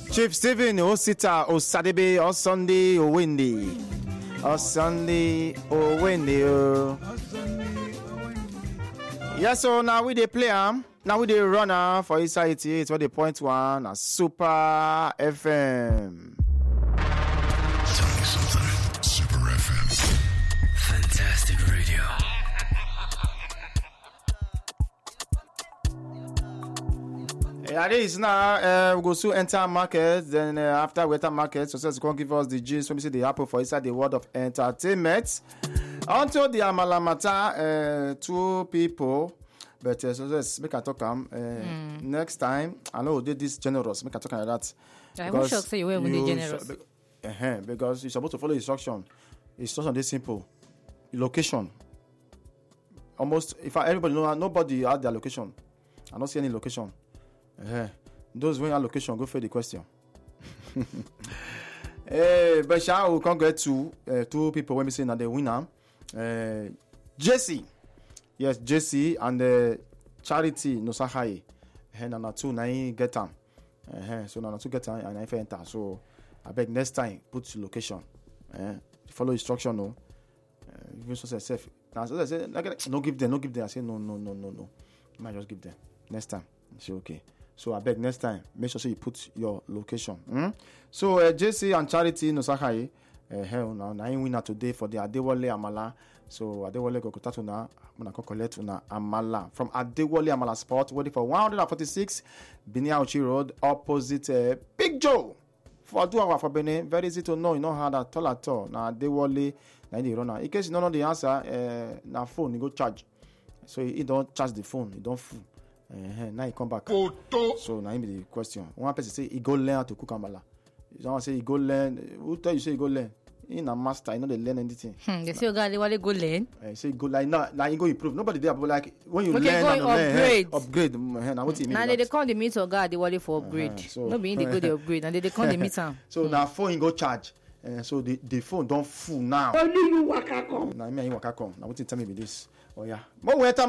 Chief Stephen Osita Osadebe Osunday Owende. Osunday Owende. Yes, so now we dey play now we dey run for inside 88.1 at Super FM. Tell me something. Super FM. Fantastic radio. That is now we go soon enter market. Then after we enter market, Success can give us the gist. When we see the apple for inside the world of entertainment. Until the Amala matter, two people. But Success, make I talk next time. I know we did this generous. Make I talk like that. I wish I say you were really generous. Because you're supposed to follow instruction. Instruction is simple. Location. Almost, if everybody know, nobody had their location. I don't see any location. Those when your location go for the question. But shall we can't get to two people when we say that the winner. Jesse, yes, Jesse and Charity Nosahai. And two nine get them. So now two get them and I enter. So I beg next time put location. Follow instruction. No. You so say now so I say no give them. I say no. You might just give them next time. Say okay. So I beg next time, make sure you put your location. So JC and Charity Nosahai, now winner today for the Adewale Amala. So Adewale go contact una, gonna collect una Amala from Adewale Amala Sport, waiting for 146 Binia Ochi Road, opposite Big Joe. For 2 hours for Benin, very easy to know. You know how that at all. Now Adewale, now the runner. In case you don't know the answer, now phone you go charge. So you don't charge the phone, you don't fool. Now he come back. So now he be the question. One person say he go learn how to cook amala. Someone say he go learn. Who tell you say he go learn? He a master. He know they learn anything. They say they want to go learn. Say he go like now he go improve. Nobody there, but like when you learn and upgrade. Upgrade. Now what you mean? Now they come the meet or God they want for upgrade. So no mean they go the upgrade. And they come the meet am. So now phone he go charge. So the phone don't full now. Only you waka come. Now me and you waka come. Now what you tell me with this? Oh yeah. But wait